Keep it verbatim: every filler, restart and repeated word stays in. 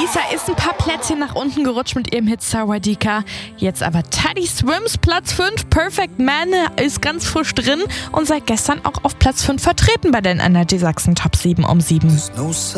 Lisa ist ein paar Plätzchen nach unten gerutscht mit ihrem Hit Sawadika. Jetzt aber Teddy Swims Platz fünf. Perfect Man ist ganz frisch drin und seit gestern auch auf Platz fünf vertreten bei den Energy Sachsen Top sieben um sieben.